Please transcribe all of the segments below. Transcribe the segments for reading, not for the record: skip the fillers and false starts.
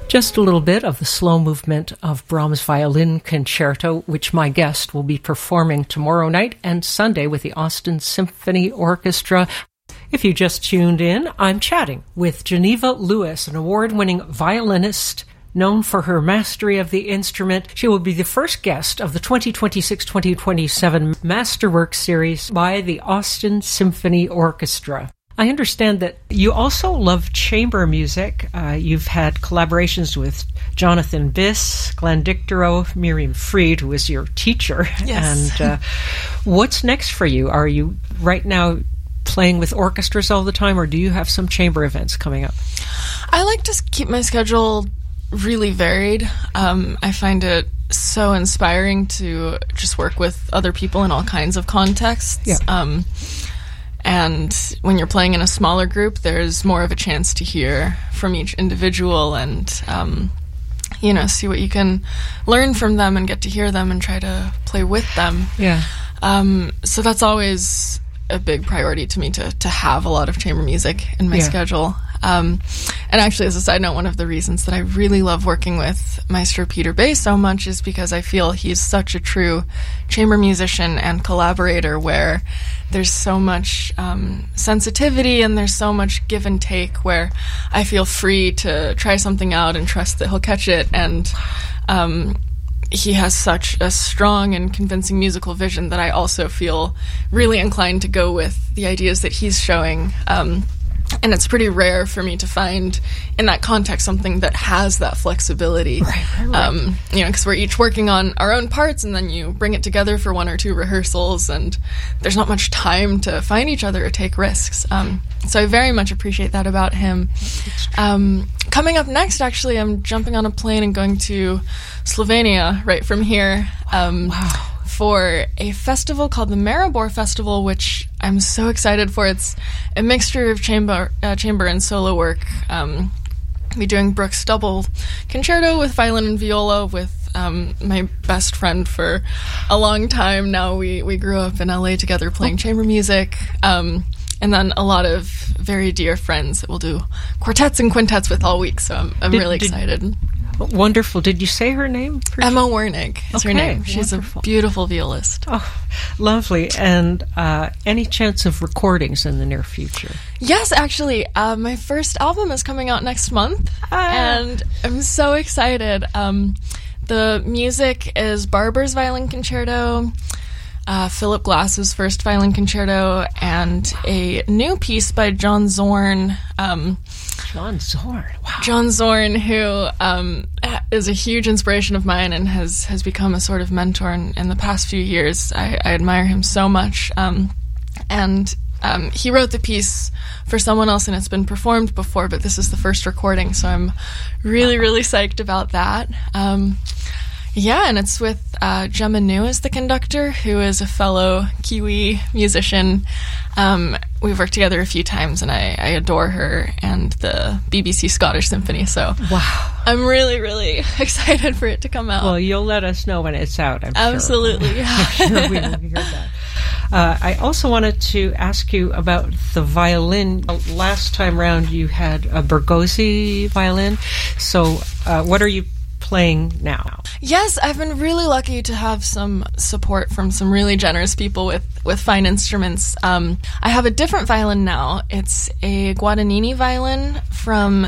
Just a little bit of the slow movement of Brahms' Violin Concerto, which my guest will be performing tomorrow night and Sunday with the Austin Symphony Orchestra. If you just tuned in, I'm chatting with Geneva Lewis, an award-winning violinist known for her mastery of the instrument. She will be the first guest of the 2026-2027 Masterwork series by the Austin Symphony Orchestra. I understand that you also love chamber music. You've had collaborations with Jonathan Biss, Glenn Dicterow, Miriam Fried, who is your teacher. Yes. And what's next for you? Are you right now playing with orchestras all the time, or do you have some chamber events coming up? I like to keep my schedule really varied. I find it so inspiring to just work with other people in all kinds of contexts. Yeah. And when you're playing in a smaller group, there's more of a chance to hear from each individual and, see what you can learn from them and get to hear them and try to play with them. Yeah. So that's always a big priority to me, to have a lot of chamber music in my schedule. And actually, as a side note, one of the reasons that I really love working with Maestro Peter Bass so much is because I feel he's such a true chamber musician and collaborator, where there's so much sensitivity and there's so much give and take, where I feel free to try something out and trust that he'll catch it. And he has such a strong and convincing musical vision that I also feel really inclined to go with the ideas that he's showing. And it's pretty rare for me to find in that context something that has that flexibility. Right. Because we're each working on our own parts, and then you bring it together for one or two rehearsals, and there's not much time to find each other or take risks. So I very much appreciate that about him. Coming up next, actually, I'm jumping on a plane and going to Slovenia right from here. Wow. For a festival called the Maribor Festival, which I'm so excited for. It's a mixture of chamber and solo work. I'll be doing Bruch's double concerto with violin and viola with my best friend for a long time now. We grew up in LA together playing chamber music. And then a lot of very dear friends that we'll do quartets and quintets with all week. So I'm really excited. Wonderful. Did you say her name? Emma Wernig is her name. She's wonderful. A beautiful violist. Oh, lovely. And any chance of recordings in the near future? Yes, actually. My first album is coming out next month, and I'm so excited. The music is Barber's Violin Concerto, Philip Glass's first violin concerto, and a new piece by John Zorn. John Zorn. Wow. John Zorn, who is a huge inspiration of mine and has become a sort of mentor in the past few years. I admire him so much. And he wrote the piece for someone else, and it's been performed before, but this is the first recording, so I'm really, really psyched about that. And it's with Gemma New as the conductor, who is a fellow Kiwi musician. We've worked together a few times, and I adore her and the BBC Scottish Symphony, so wow. I'm really, really excited for it to come out. Well, you'll let us know when it's out, I'm Absolutely. sure. I'm sure we will hear that. I also wanted to ask you about the violin. Last time round, you had a Bergozzi violin, so what are you playing now? Yes, I've been really lucky to have some support from some really generous people with fine instruments. I have a different violin now. It's a Guadagnini violin from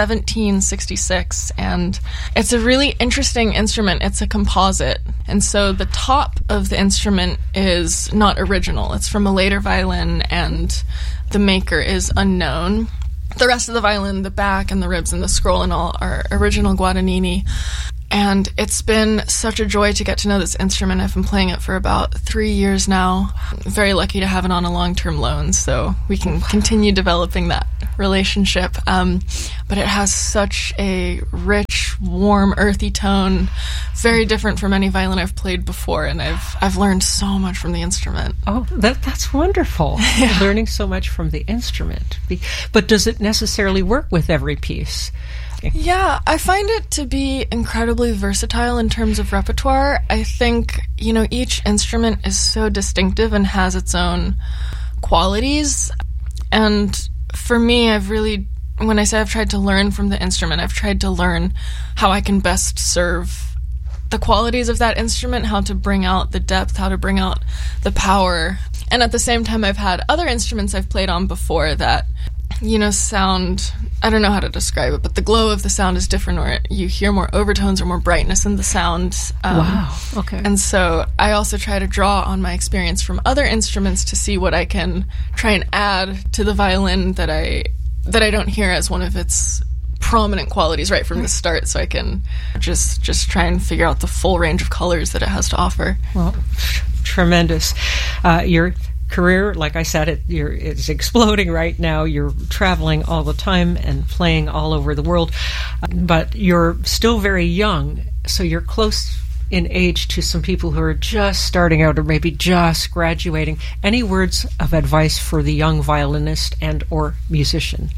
1766, and it's a really interesting instrument. It's a composite, and so the top of the instrument is not original. It's from a later violin, and the maker is unknown. The rest of the violin, the back and the ribs and the scroll and all, are original Guadagnini. And it's been such a joy to get to know this instrument. I've been playing it for about 3 years now. I'm very lucky to have it on a long-term loan, so we can continue developing that relationship. But it has such a rich, warm, earthy tone, very different from any violin I've played before, and I've learned so much from the instrument. Oh, that's wonderful. Yeah. Learning so much from the instrument. But does it necessarily work with every piece? Yeah, I find it to be incredibly versatile in terms of repertoire. I think, each instrument is so distinctive and has its own qualities. And for me, I've really when I say I've tried to learn from the instrument, I've tried to learn how I can best serve the qualities of that instrument, how to bring out the depth, how to bring out the power. And at the same time, I've had other instruments I've played on before that, sound, I don't know how to describe it, but the glow of the sound is different, or you hear more overtones or more brightness in the sound. Wow, okay. And so I also try to draw on my experience from other instruments to see what I can try and add to the violin that I don't hear as one of its prominent qualities right from the start, so I can just try and figure out the full range of colors that it has to offer. Well, tremendous. Your career, like I said, it's exploding right now. You're traveling all the time and playing all over the world, but you're still very young, so you're close in age to some people who are just starting out or maybe just graduating. Any words of advice for the young violinist and or musician?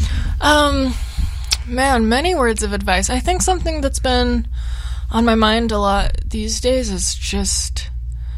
Many words of advice. I think something that's been on my mind a lot these days is just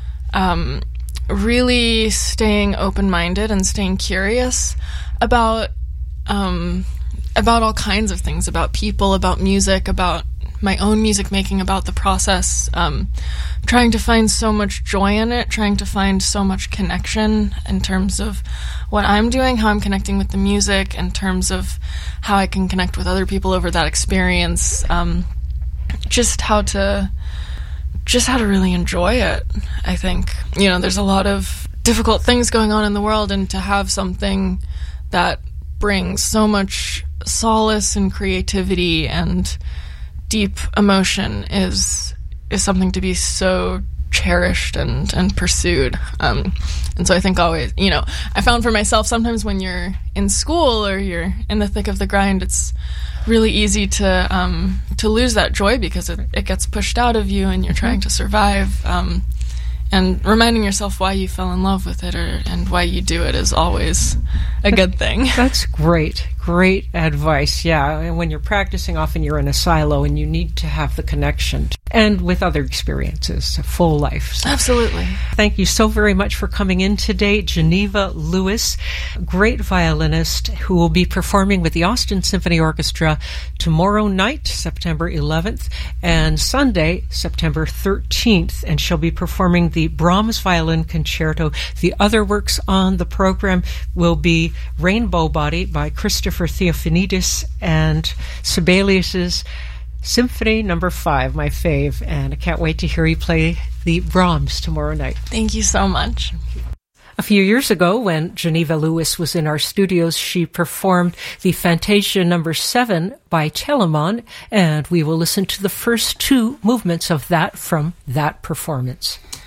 really staying open-minded and staying curious about all kinds of things, about people, about music, about my own music making, about the process, trying to find so much joy in it, trying to find so much connection in terms of what I'm doing, how I'm connecting with the music, in terms of how I can connect with other people over that experience, just how to really enjoy it. I think, there's a lot of difficult things going on in the world, and to have something that brings so much solace and creativity and deep emotion is something to be so cherished and pursued. And so I think always, I found for myself sometimes when you're in school or you're in the thick of the grind, it's really easy to lose that joy because it gets pushed out of you and you're trying to survive. And reminding yourself why you fell in love with it and why you do it is always a good thing. That's great. Great advice. Yeah, and when you're practicing, often you're in a silo and you need to have the connection and with other experiences, a full life. So, absolutely. Thank you so very much for coming in today. Geneva Lewis, great violinist who will be performing with the Austin Symphony Orchestra tomorrow night, September 11th, and Sunday, September 13th. And she'll be performing the Brahms Violin Concerto. The other works on the program will be Rainbow Body by Christopher Theophanidis and Sibelius's Symphony No. 5, my fave, and I can't wait to hear you play the Brahms tomorrow night. Thank you so much. A few years ago, when Geneva Lewis was in our studios, she performed the Fantasia No. 7 by Telemann, and we will listen to the first two movements of that from that performance.